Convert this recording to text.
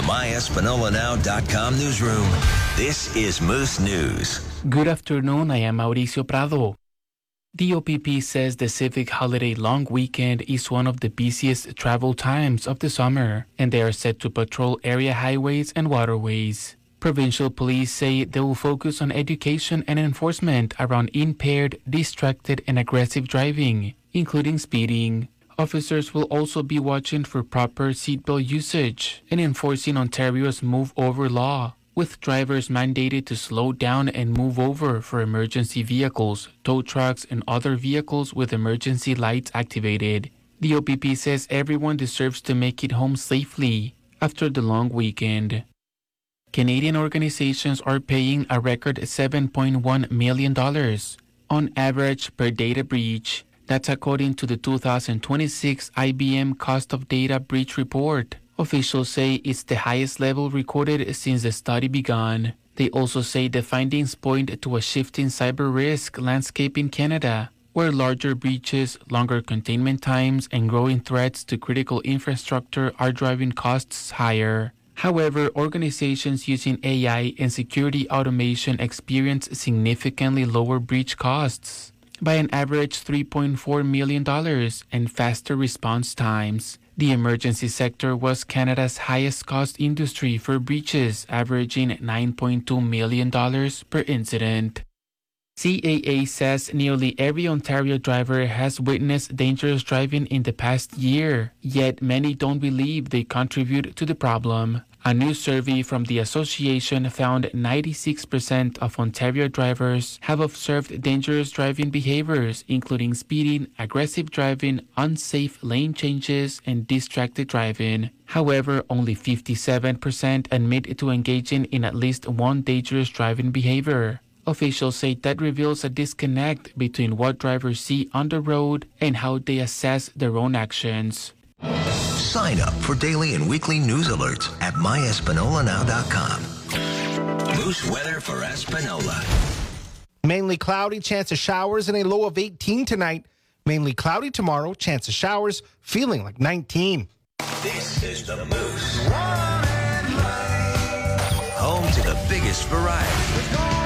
MyEspanolaNow.com newsroom. This is Moose News. Good afternoon, I am Mauricio Prado. The OPP says the civic holiday long weekend is one of the busiest travel times of the summer, and they are set to patrol area highways and waterways. Provincial police say they will focus on education and enforcement around impaired, distracted, and aggressive driving, including speeding. Officers will also be watching for proper seatbelt usage and enforcing Ontario's Move Over law, with drivers mandated to slow down and move over for emergency vehicles, tow trucks, and other vehicles with emergency lights activated. The OPP says everyone deserves to make it home safely after the long weekend. Canadian organizations are paying a record $7.1 million on average per data breach. That's according to the 2026 IBM Cost of Data Breach Report. Officials say it's the highest level recorded since the study began. They also say the findings point to a shifting cyber risk landscape in Canada, where larger breaches, longer containment times, and growing threats to critical infrastructure are driving costs higher. However, organizations using AI and security automation experience significantly lower breach costs by an average $3.4 million and faster response times. The emergency sector was Canada's highest cost industry for breaches, averaging $9.2 million per incident. CAA says nearly every Ontario driver has witnessed dangerous driving in the past year, yet many don't believe they contribute to the problem. A new survey from the association found 96% of Ontario drivers have observed dangerous driving behaviors, including speeding, aggressive driving, unsafe lane changes, and distracted driving. However, only 57% admit to engaging in at least one dangerous driving behavior. Officials say that reveals a disconnect between what drivers see on the road and how they assess their own actions. Sign up for daily and weekly news alerts at MyEspanolaNow.com. Moose weather for Espanola. Mainly cloudy, chance of showers, and a low of 18 tonight. Mainly cloudy tomorrow, chance of showers, feeling like 19. This is the Moose. Home to the biggest variety.